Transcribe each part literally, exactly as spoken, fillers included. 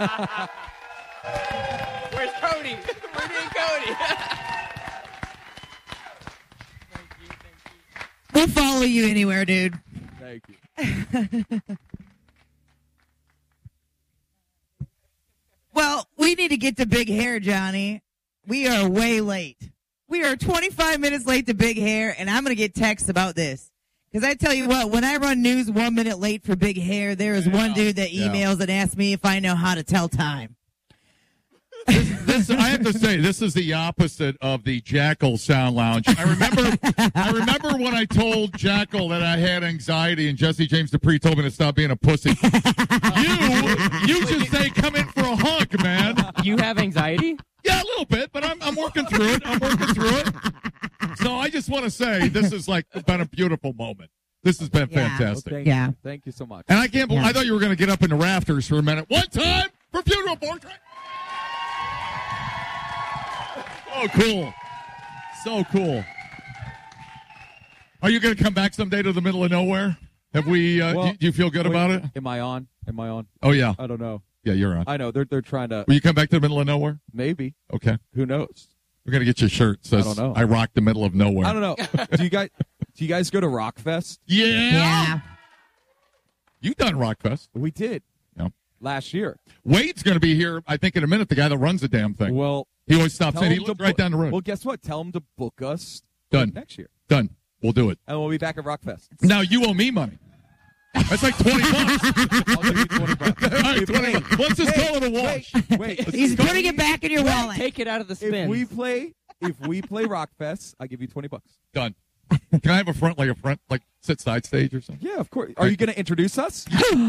Where's Cody? We're doing Cody. We'll follow you anywhere, dude. Thank you. Well, we need to get to Big Hair, Johnny. We are way late. We are twenty-five minutes late to Big Hair, and I'm going to get texts about this. Because I tell you what, when I run news one minute late for Big Hair, there is yeah. one dude that emails yeah. and asks me if I know how to tell time. This, this, I have to say, this is the opposite of the Jackal Sound Lounge. I remember I remember when I told Jackal that I had anxiety, and Jesse James Dupree told me to stop being a pussy. you, you just say, come in for a hunk, man. You have anxiety? Yeah, a little bit, but I'm, I'm working through it. I'm working through it. So I just want to say, this has like been a beautiful moment. This has been yeah. fantastic. Well, thank yeah. You. Thank you so much. And I can't believe, yeah. I thought you were going to get up in the rafters for a minute. One time for funeral portrait. So cool. So cool. Are you going to come back someday to the middle of nowhere? Have we, uh, well, do you feel good wait, about it? Am I on? Am I on? Oh, yeah. I don't know. Yeah, you're on. I know. They're they're trying to. Will you come back to the middle of nowhere? Maybe. Okay. Who knows? We're going to get you a shirt that says, I don't know. I rock the middle of nowhere. I don't know. do you guys do you guys go to Rockfest? Yeah. Yeah. You've done Rockfest. We did. Yeah. Last year. Wade's going to be here, I think, in a minute, the guy that runs the damn thing. Well, he always stops tell in. He him to lives right book- down the road. Well, guess what? Tell him to book us Done. next year. Done. We'll do it. And we'll be back at Rockfest. Now you owe me money. That's like twenty bucks. I'll give you twenty bucks. All right, twenty bucks. Let's just Hey, call it a wash. Wait, wait. He's putting it back in your wallet. Take it out of the spin. If we play, if we play Rockfest, I give you twenty bucks. Done. Can I have a front, like a front, like sit side stage or something? Yeah, of course. Are you going to introduce us?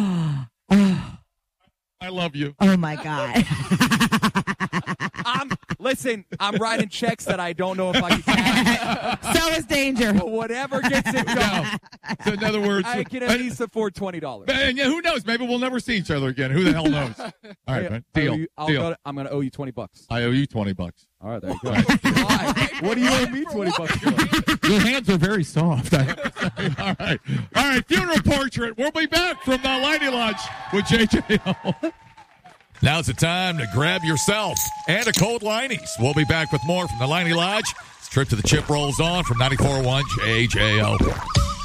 I love you. Oh, my God. I'm listen. I'm writing checks that I don't know if I can cash. So is danger. But whatever gets it done. So in other words, I can at least afford twenty dollars. And yeah, who knows? Maybe we'll never see each other again. Who the hell knows? All right, man. Deal. You, I'll Deal. Go to, I'm going to owe you twenty bucks. I owe you twenty bucks. All right, there you go. Why? What do you owe me twenty bucks for? Your hands are very soft. I have to say. All right. All right. Funeral portrait. We'll be back from the Lightning Lodge with J J O. Now's the time to grab yourself and a cold Liney's. We'll be back with more from the Lightning Lodge. This trip to the chip rolls on from ninety-four point one J J O.